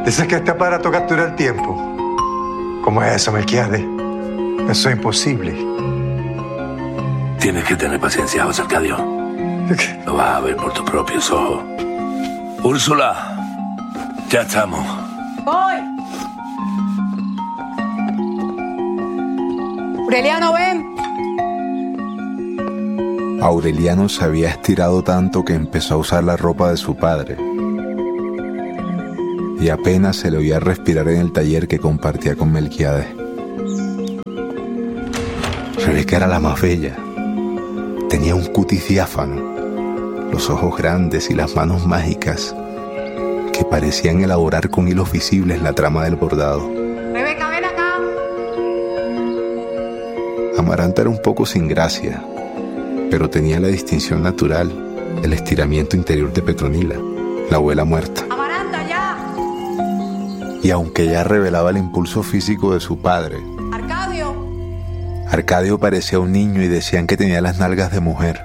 Dices que este aparato captura el tiempo. ¿Cómo es eso, Melquiades? Eso es imposible. Tienes que tener paciencia, José Arcadio. Lo vas a ver por tus propios ojos. Úrsula, ya estamos. ¡Voy! Aureliano, ven. Aureliano se había estirado tanto que empezó a usar la ropa de su padre. Y apenas se le oía respirar en el taller que compartía con Melquiades. Rebeca era la más bella. Tenía un cutis diáfano, los ojos grandes y las manos mágicas que parecían elaborar con hilos visibles la trama del bordado. Rebeca, ven acá. Amaranta era un poco sin gracia, pero tenía la distinción natural, el estiramiento interior de Petronila, la abuela muerta. Amaranta, ya. Y aunque ya revelaba el impulso físico de su padre, Arcadio parecía un niño y decían que tenía las nalgas de mujer.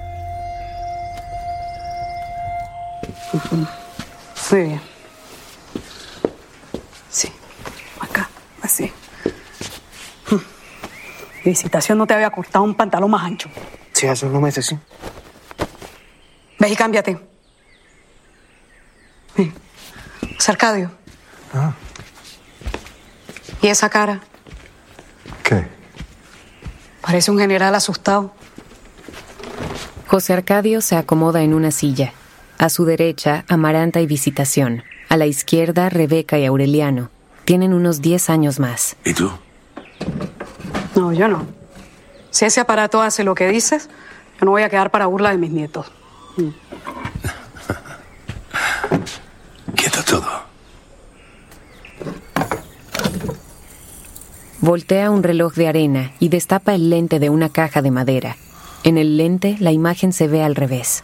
Muy bien. Sí, acá, así. Visitación no te había cortado un pantalón más ancho. Sí, hace unos meses, sí. Ve y cámbiate. Ven. Arcadio. Ah. ¿Y esa cara? ¿Qué? Parece un general asustado. José Arcadio se acomoda en una silla. A su derecha, Amaranta y Visitación. A la izquierda, Rebeca y Aureliano. Tienen unos 10 años más. ¿Y tú? No, yo no. Si ese aparato hace lo que dices, yo no voy a quedar para burla de mis nietos. Quieto todo. Voltea un reloj de arena y destapa el lente de una caja de madera. En el lente, la imagen se ve al revés.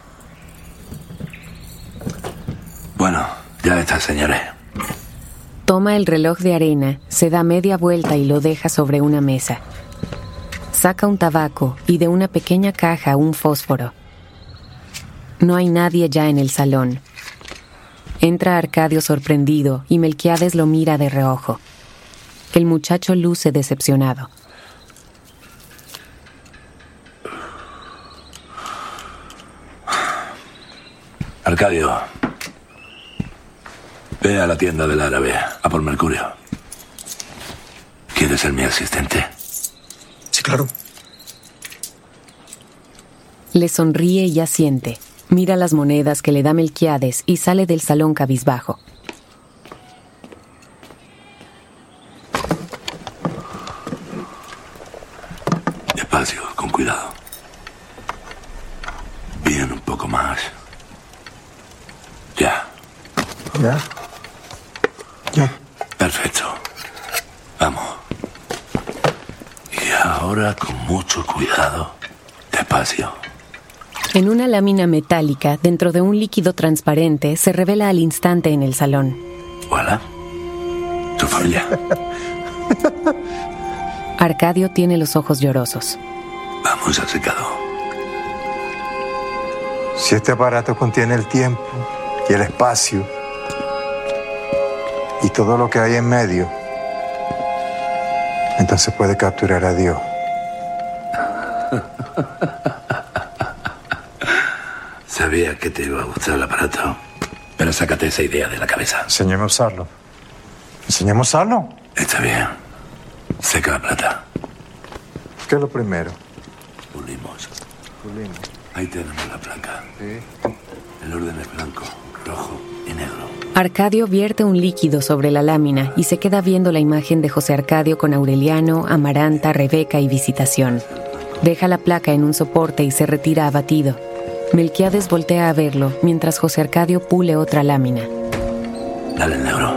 Bueno, ya está, señores. Toma el reloj de arena, se da media vuelta y lo deja sobre una mesa. Saca un tabaco y de una pequeña caja un fósforo. No hay nadie ya en el salón. Entra Arcadio sorprendido y Melquiades lo mira de reojo. El muchacho luce decepcionado. Arcadio, ve a la tienda del árabe, a por Mercurio. ¿Quieres ser mi asistente? Sí, claro. Le sonríe y asiente. Mira las monedas que le da Melquiades y sale del salón cabizbajo. Despacio, con cuidado. Bien, un poco más. Ya. ¿Ya? Ya. Perfecto. Vamos. Y ahora con mucho cuidado. Despacio. En una lámina metálica, dentro de un líquido transparente, se revela al instante en el salón. Voilà. Tu familia. Arcadio tiene los ojos llorosos. Vamos al secado. Si este aparato contiene el tiempo y el espacio y todo lo que hay en medio, entonces puede capturar a Dios. Sabía que te iba a gustar el aparato, pero sácate esa idea de la cabeza. Enséñame a usarlo. ¿Enséñame a usarlo? Está bien. Seca la plata. ¿Qué es lo primero? Pulimos. Pulimos. Ahí tenemos la placa. Sí. El orden es blanco, rojo y negro. Arcadio vierte un líquido sobre la lámina y se queda viendo la imagen de José Arcadio con Aureliano, Amaranta, Rebeca y Visitación. Deja la placa en un soporte y se retira abatido. Melquiades voltea a verlo mientras José Arcadio pule otra lámina. Dale el negro.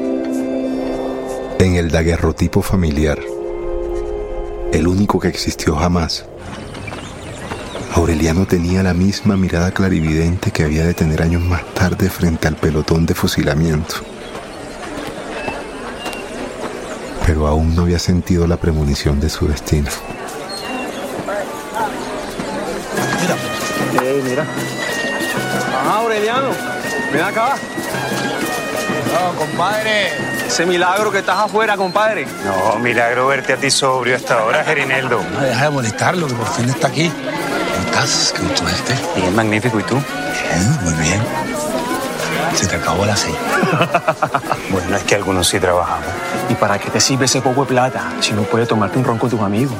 En el daguerrotipo familiar, el único que existió jamás, Aureliano tenía la misma mirada clarividente que había de tener años más tarde frente al pelotón de fusilamiento. Pero aún no había sentido la premonición de su destino. Mira. Ajá, Aureliano. Ven acá. No, compadre. Ese milagro que estás afuera, compadre. No, milagro verte a ti sobrio hasta ahora, Gerineldo. No, deja de molestarlo, que por fin está aquí. ¿Cómo estás? Qué suerte. Bien, magnífico. ¿Y tú? Bien, muy bien. Se te acabó la cena. Bueno, es que algunos sí trabajamos. ¿Y para qué te sirve ese poco de plata si no puedes tomarte un ron con tus amigos?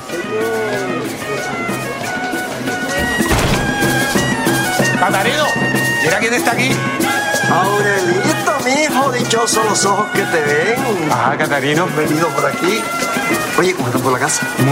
¡Catarino! Mira quién está aquí. Aurelito, mijo, dichosos los ojos que te ven. Ajá, Catarino. Venido por aquí. Oye, ¿cómo están por la casa?